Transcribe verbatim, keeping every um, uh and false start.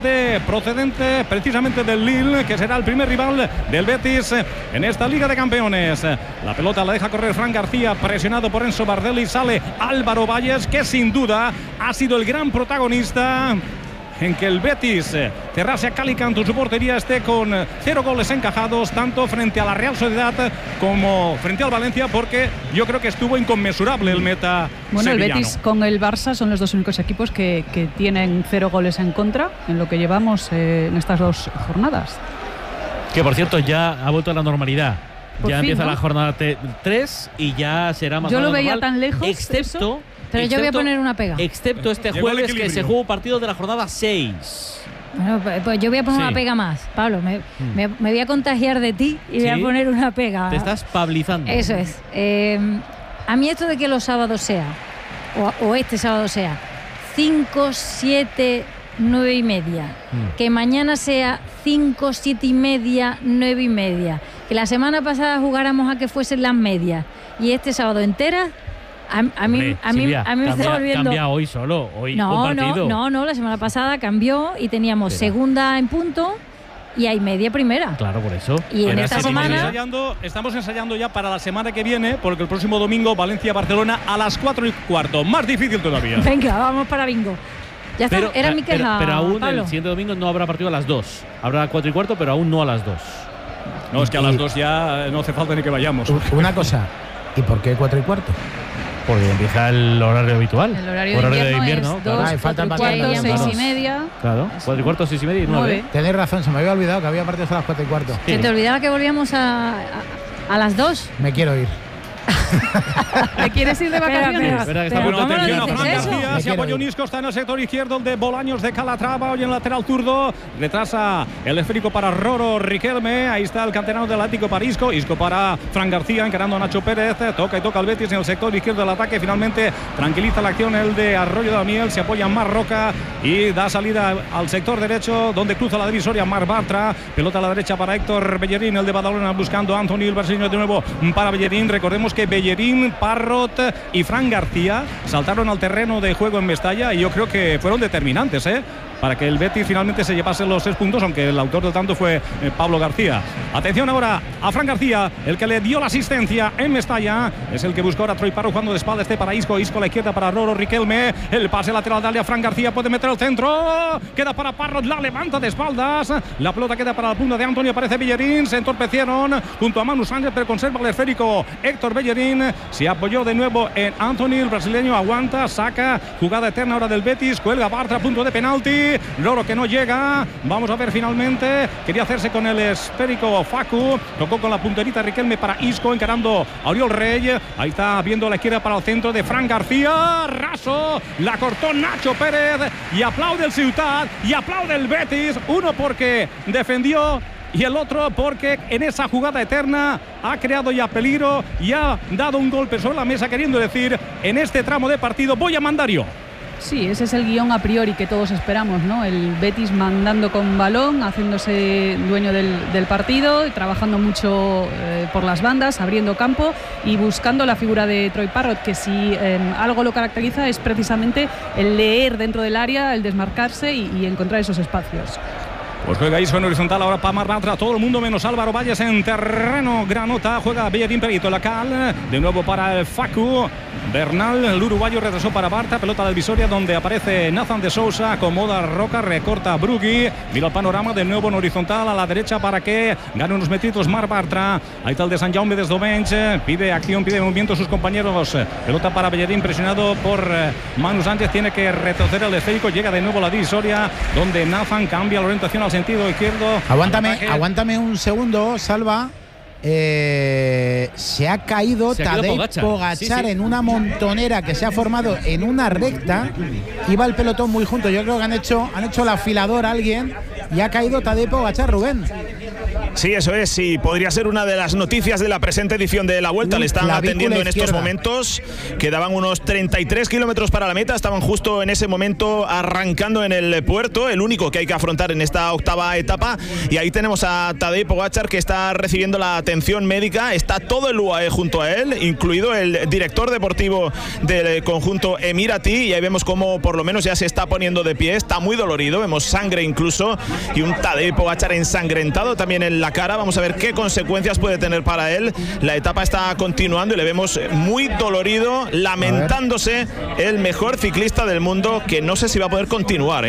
procedente precisamente del Lille, que será el primer rival del Betis en esta Liga de Campeones. La pelota la deja correr Fran García, presionado por Enzo Bardelli. Sale Álvaro Valles, que sin duda ha sido el gran protagonista en que el Betis cerrase a cal y canto su portería, esté con cero goles encajados, tanto frente a la Real Sociedad como frente al Valencia, porque yo creo que estuvo inconmensurable el meta Bueno, sevillano. El Betis con el Barça son los dos únicos equipos que, que tienen cero goles en contra en lo que llevamos eh, en estas dos jornadas. Que por cierto ya ha vuelto a la normalidad. Por ya fin, empieza ¿no? la jornada tres y ya será más Yo o lo menos veía normal, tan lejos, excepto eso. Pero yo voy a poner una pega. Excepto este Llegó el jueves que equilibrio. se jugó un partido de la jornada seis. Bueno, pues yo voy a poner Sí. una pega más. Pablo, me, Mm. me, me voy a contagiar de ti y voy ¿Sí? a poner una pega. Te estás pablizando. Eso es. Eh, a mí esto de que los sábados sea, o, o este sábado sea, cinco, siete, nueve y media. Mm. Que mañana sea cinco, siete y media, nueve y media. Que la semana pasada jugáramos a que fuesen las medias. Y este sábado entera, a, a mí, Hombre, a mí, Silvia, a mí me cambia, está volviendo... Cambia hoy solo, hoy No, un partido. no, no, no, la semana pasada cambió y teníamos Espera. segunda en punto y hay media primera. Claro, por eso. Y en Era esta así, Estamos semana- Silvia. ensayando, estamos ensayando ya para la semana que viene, porque el próximo domingo Valencia-Barcelona a las cuatro y cuarto. Más difícil todavía. Venga, vamos para bingo. Ya está, Pero, era mi pero- queja, pero aún Pablo. el siguiente domingo no habrá partido a las dos. Habrá cuatro y cuarto, pero aún no a las dos. No, es que a las dos ya no hace falta ni que vayamos. Una cosa, ¿y por qué cuatro y cuarto? Porque empieza el horario habitual. El horario de invierno, es claro. dos, Ah, y falta cuatro y el cuarto, partido, seis y claro. media. Claro, cuatro y cuarto, seis y media y nueve. Nueve. Tenéis razón, se me había olvidado que había partidos a las cuatro y cuarto. ¿Que te olvidaba que volvíamos a, a, a las dos? Me quiero ir. ¿Te quieres ir de vacaciones? Es verdad que Pero está ¿cómo muy lo Atención a dices Fran eso? García, Me se apoyó quiero ir. Nisco, está en el sector izquierdo de Bolaños de Calatrava, hoy en el lateral zurdo, retrasa el esférico para Roro Riquelme, ahí está el canterano del Atlético para Isco, Isco para Fran García, encarando a Nacho Pérez, toca y toca el Betis en el sector izquierdo del ataque, finalmente tranquiliza la acción el de Arroyo de la Miel, se apoya Mar Roca y da salida al sector derecho, donde cruza la divisoria Mar Bartra, pelota a la derecha para Héctor Bellerín, el de Badalona buscando a Anthony, el brasileño de nuevo para Bellerín, recordemos que Bellerín, Parrot y Fran García saltaron al terreno de juego en Mestalla y yo creo que fueron determinantes, ¿eh? para que el Betis finalmente se llevase los seis puntos, aunque el autor del tanto fue eh, Pablo García. Atención ahora a Fran García, el que le dio la asistencia en Mestalla, es el que buscó ahora Troy Parro jugando de espalda, este para Isco, Isco a la izquierda para Roro Riquelme, el pase lateral dale a Fran García, puede meter el centro, queda para Parrot, la levanta de espaldas, la pelota queda para la punta de Antonio, aparece Bellerín, se entorpecieron junto a Manu Sánchez, pero conserva el esférico Héctor Bellerín, se apoyó de nuevo en Anthony, el brasileño aguanta, saca, jugada eterna ahora del Betis, cuelga Bartra, punto de penalti, Loro que no llega, vamos a ver finalmente, quería hacerse con el esférico Facu, tocó con la punterita Riquelme para Isco, encarando a Oriol Rey, ahí está viendo a la izquierda para el centro de Fran García, raso, la cortó Nacho Pérez y aplaude el Ciutat y aplaude el Betis, uno porque defendió y el otro porque en esa jugada eterna ha creado ya peligro y ha dado un golpe sobre la mesa, queriendo decir, en este tramo de partido voy a mandar yo. Sí, ese es el guión a priori que todos esperamos, ¿no? El Betis mandando con balón, haciéndose dueño del, del partido, trabajando mucho eh, por las bandas, abriendo campo y buscando la figura de Troy Parrott, que si eh, algo lo caracteriza es precisamente el leer dentro del área, el desmarcarse y, y encontrar esos espacios. Pues juega Isco en horizontal ahora para Mar Bartra, todo el mundo menos Álvaro Valles en terreno granota, juega Bellerín Perito la cal, de nuevo para el Facu Bernal, el uruguayo retrasó para Bartra, pelota del Visoria donde aparece Nathan de Sousa, acomoda Roca, recorta Brugui, mira el panorama de nuevo en horizontal a la derecha para que gane unos metritos Mar Bartra, ahí está el de San Jaume desde Bench, pide acción, pide movimiento a sus compañeros, pelota para Bellerín presionado por Manu Sánchez, tiene que retroceder el esférico, llega de nuevo la divisoria donde Nathan cambia la orientación al sentido izquierdo. Aguántame, aguántame un segundo, Salva. Eh, se ha caído Se ha caído Tadej Pogačar, Pogačar sí, sí. en una montonera que se ha formado en una recta. Iba el pelotón muy junto. Yo creo que han hecho, han hecho la afiladora a alguien y ha caído Tadej Pogačar, Rubén. Sí, eso es, sí, podría ser una de las noticias de la presente edición de la Vuelta. Le están atendiendo en estos momentos. Quedaban unos treinta y tres kilómetros para la meta, estaban justo en ese momento arrancando en el puerto, el único que hay que afrontar en esta octava etapa. Y ahí tenemos a Tadej Pogačar, que está recibiendo la atención médica. Está todo el U A E junto a él, incluido el director deportivo del conjunto Emirati. Y ahí vemos cómo por lo menos ya se está poniendo de pie, está muy dolorido, vemos sangre incluso, y un Tadej Pogačar ensangrentado también en la cara. Vamos a ver qué consecuencias puede tener para él. La etapa está continuando y le vemos muy dolorido, lamentándose, el mejor ciclista del mundo, que no sé si va a poder continuar, ¿eh?